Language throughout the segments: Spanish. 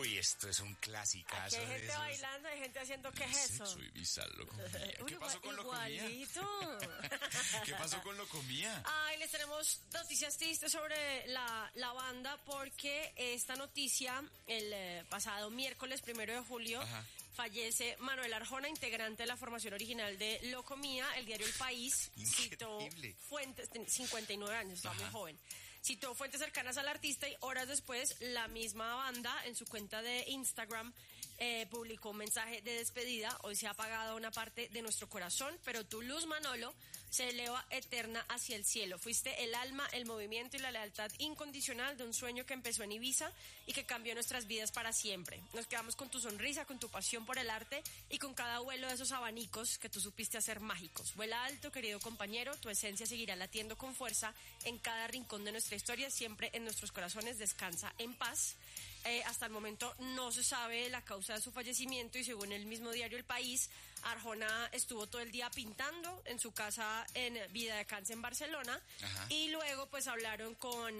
Uy, esto es un clasicazo. Aquí hay de gente esos. bailando, hay gente haciendo, ¿qué es eso? Sexo y Visa Locomía. ¿Qué pasó con Igualito. Locomía? ¿Qué pasó con Locomía? Ay, les tenemos noticias tristes sobre la banda porque esta noticia, el pasado miércoles 1 de julio, Ajá. fallece Manuel Arjona, integrante de la formación original de Locomía. El diario El País citó Increíble. fuentes, 59 años, estaba muy Ajá. joven. Citó fuentes cercanas al artista y horas después la misma banda en su cuenta de Instagram publicó un mensaje de despedida. Hoy se ha apagado una parte de nuestro corazón, pero tu luz, Manolo, se eleva eterna hacia el cielo. Fuiste el alma, el movimiento y la lealtad incondicional de un sueño que empezó en Ibiza y que cambió nuestras vidas para siempre. Nos quedamos con tu sonrisa, con tu pasión por el arte y con cada vuelo de esos abanicos que tú supiste hacer mágicos. Vuela alto, querido compañero, tu esencia seguirá latiendo con fuerza en cada rincón de nuestra historia, siempre en nuestros corazones. Descansa en paz. Hasta el momento no se sabe la causa de su fallecimiento y según el mismo diario El País, Arjona estuvo todo el día pintando en su casa en Viladecans en Barcelona. Ajá. Y luego pues hablaron con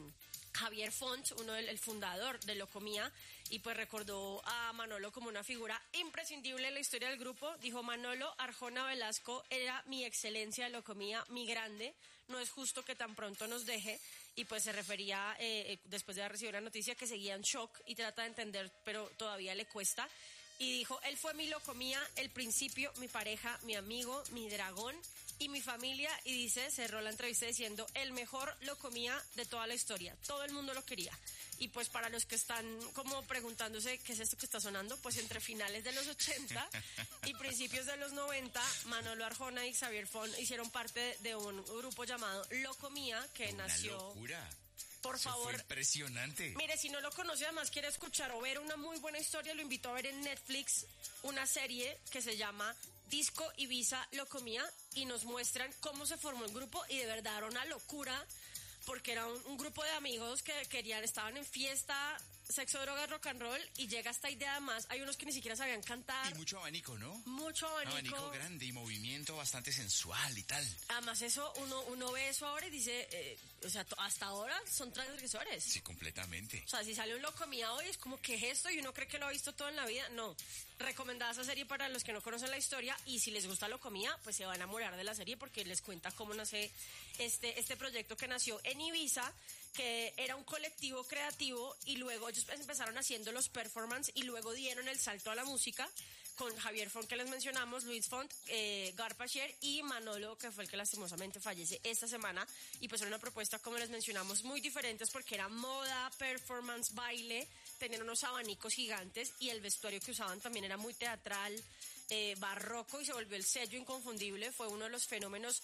Javier Font, el fundador de Locomía, y pues recordó a Manolo como una figura imprescindible en la historia del grupo. Dijo: Manolo Arjona Velasco era mi excelencia de Locomía, mi grande, no es justo que tan pronto nos deje. Y pues se refería, después de haber recibido la noticia, que seguía en shock y trata de entender, pero todavía le cuesta. Y dijo: él fue mi Locomía, el principio, mi pareja, mi amigo, mi dragón y mi familia. Y dice, cerró la entrevista diciendo: el mejor Locomía de toda la historia, todo el mundo lo quería. Y pues para los que están como preguntándose qué es esto que está sonando, pues entre finales de los 80 y principios de los 90, Manolo Arjona y Xavier Font hicieron parte de un grupo llamado Locomía, que Una nació... locura. Por Eso favor, fue impresionante. mire, si no lo conoce, además quiere escuchar o ver una muy buena historia, lo invito a ver en Netflix una serie que se llama Disco Ibiza Locomía y nos muestran cómo se formó el grupo y de verdad era una locura porque era un grupo de amigos que estaban en fiesta, sexo, drogas, rock and roll y llega esta idea. Además hay unos que ni siquiera sabían cantar. Y mucho abanico, ¿no? Mucho abanico. Abanico grande y movimiento bastante sensual y tal. Además eso, uno ve eso ahora y dice, o sea, hasta ahora son transgresores. Sí, completamente. O sea, si sale un Locomía hoy es como, ¿qué es esto? Y uno cree que lo ha visto todo en la vida. No. Recomendada esa serie para los que no conocen la historia, y si les gusta Locomía, pues se van a enamorar de la serie porque les cuenta cómo nace este proyecto que nació en Ibiza, que era un colectivo creativo y luego ellos empezaron haciendo los performance y luego dieron el salto a la música con Javier Font, que les mencionamos, Luis Font, Garpachier y Manolo, que fue el que lastimosamente fallece esta semana. Y pues era una propuesta, como les mencionamos, muy diferentes porque era moda, performance, baile, tenían unos abanicos gigantes y el vestuario que usaban también era muy teatral, barroco, y se volvió el sello inconfundible. Fue uno de los fenómenos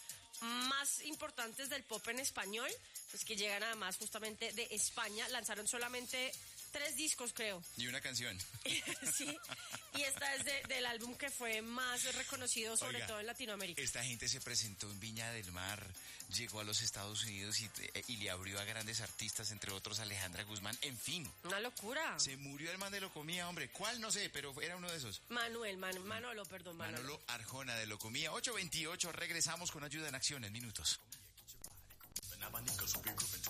más importantes del pop en español, pues que llegan además justamente de España. Lanzaron solamente 3 discos, creo. Y una canción. Sí, y esta es del álbum que fue más reconocido, sobre Oiga, todo en Latinoamérica. Esta gente se presentó en Viña del Mar, llegó a los Estados Unidos y le abrió a grandes artistas, entre otros Alejandra Guzmán. En fin, Una locura. se murió el man de Locomía, hombre. ¿Cuál? No sé, pero era uno de esos. Manolo. Manolo Arjona de Locomía. 8:28, regresamos con Ayuda en Acción en minutos. An abanico, so big group in